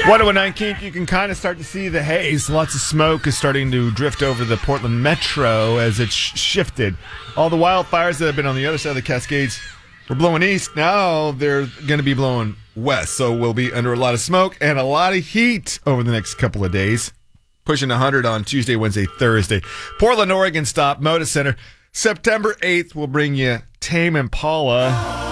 101.9 you can kind of start to see the haze. Lots of smoke is starting to drift over the Portland metro as it's shifted. All the wildfires that have been on the other side of the Cascades were blowing east. Now they're going to be blowing west. So we'll be under a lot of smoke and a lot of heat over the next couple of days. Pushing 100 on Tuesday, Wednesday, Thursday. Portland, Oregon stop, Moda Center. September 8th will bring you Tame Impala.